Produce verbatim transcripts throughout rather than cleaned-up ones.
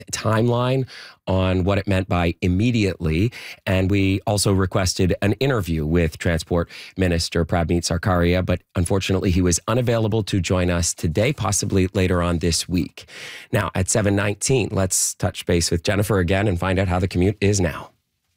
timeline on what it meant by immediately. And we also requested an interview with Transport Minister Prabmeet Sarkaria, but unfortunately he was unavailable to join us today, possibly later on this week. Now at seven nineteen, let's touch base with Jennifer again and find out how the commute is now.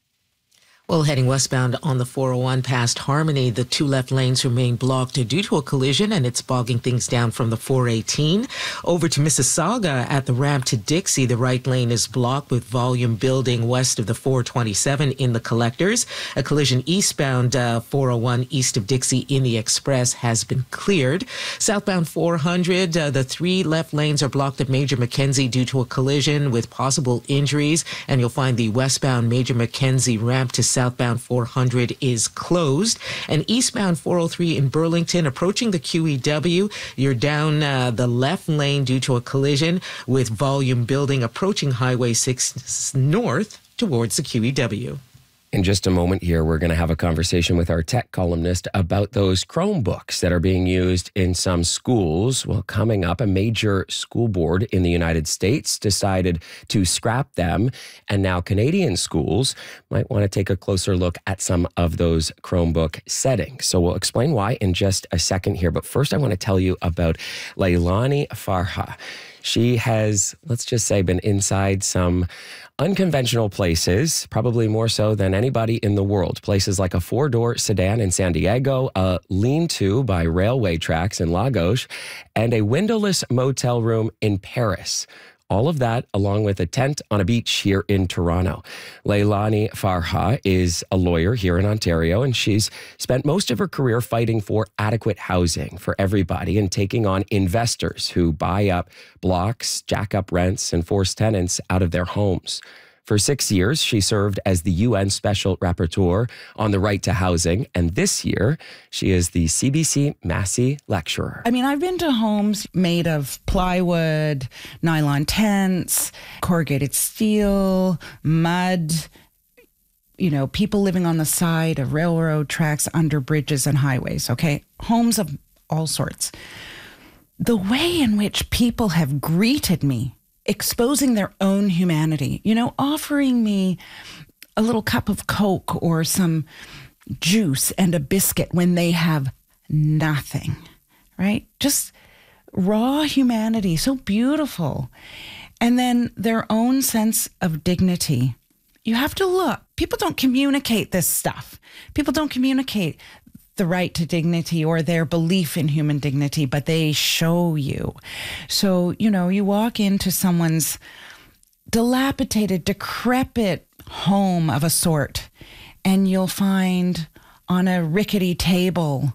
Well, heading westbound on the four oh one past Harmony, the two left lanes remain blocked due to a collision, and it's bogging things down from the four eighteen. Over to Mississauga at the ramp to Dixie, the right lane is blocked with volume building west of the four twenty-seven in the collectors. A collision eastbound uh, four oh one east of Dixie in the express has been cleared. Southbound four hundred, uh, the three left lanes are blocked at Major Mackenzie due to a collision with possible injuries, and you'll find the westbound Major Mackenzie ramp to southbound four hundred is closed. And eastbound four oh three in Burlington, approaching the Q E W, you're down uh, the left lane due to a collision with volume building approaching Highway six north towards the Q E W. In just a moment here, we're going to have a conversation with our tech columnist about those Chromebooks that are being used in some schools. Well, coming up, a major school board in the United States decided to scrap them, and now Canadian schools might want to take a closer look at some of those Chromebook settings. So we'll explain why in just a second here. But first, I want to tell you about Leilani Farha. She has, let's just say, been inside some unconventional places, probably more so than anybody in the world. Places like a four-door sedan in San Diego, a lean-to by railway tracks in Lagos, and a windowless motel room in Paris. All of that along with a tent on a beach here in Toronto. Leilani Farha is a lawyer here in Ontario, and she's spent most of her career fighting for adequate housing for everybody and taking on investors who buy up blocks, jack up rents, and force tenants out of their homes. For six years, she served as the U N Special Rapporteur on the right to housing. And this year, she is the C B C Massey Lecturer. I mean, I've been to homes made of plywood, nylon tents, corrugated steel, mud, you know, people living on the side of railroad tracks, under bridges and highways, okay? Homes of all sorts. The way in which people have greeted me, exposing their own humanity, you know, offering me a little cup of Coke or some juice and a biscuit when they have nothing, right? Just raw humanity, so beautiful. And then their own sense of dignity. You have to look. People don't communicate this stuff. People don't communicate the right to dignity or their belief in human dignity, but they show you. So, you know, you walk into someone's dilapidated, decrepit home of a sort, and you'll find on a rickety table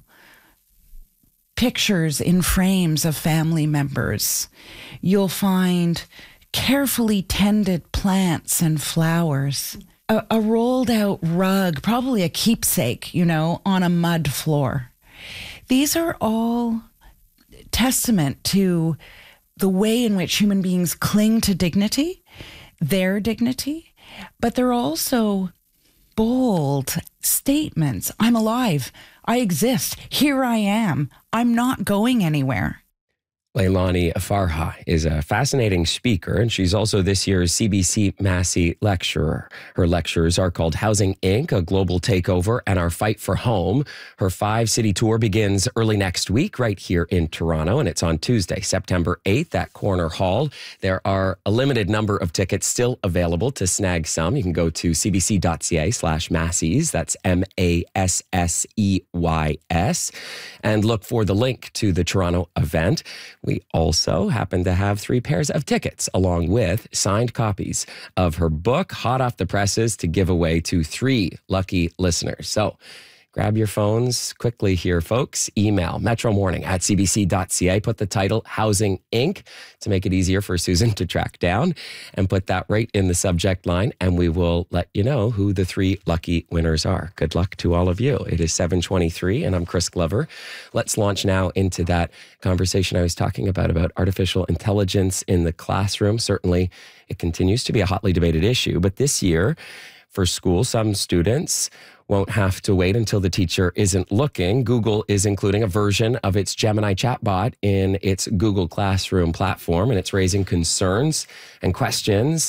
pictures in frames of family members. You'll find carefully tended plants and flowers. A, a rolled out rug, probably a keepsake, you know, on a mud floor. These are all testament to the way in which human beings cling to dignity, their dignity, but they're also bold statements. I'm alive. I exist. Here I am. I'm not going anywhere. Leilani Farha is a fascinating speaker, and she's also this year's C B C Massey Lecturer. Her lectures are called Housing Incorporated, A Global Takeover, and Our Fight for Home. Her five-city tour begins early next week right here in Toronto, and it's on Tuesday, September eighth at Corner Hall. There are a limited number of tickets still available. To snag some, you can go to cbc.ca slash Masseys. That's M A S S E Y S. And look for the link to the Toronto event. We also happen to have three pairs of tickets along with signed copies of her book, hot off the presses, to give away to three lucky listeners. So grab your phones quickly here, folks. Email metromorning at cbc.ca. Put the title Housing Incorporated to make it easier for Susan to track down, and put that right in the subject line, and we will let you know who the three lucky winners are. Good luck to all of you. It is seven twenty-three, and I'm Chris Glover. Let's launch now into that conversation I was talking about, about artificial intelligence in the classroom. Certainly, it continues to be a hotly debated issue, but this year, for school. Some students won't have to wait until the teacher isn't looking. Google is including a version of its Gemini chatbot in its Google Classroom platform, and it's raising concerns and questions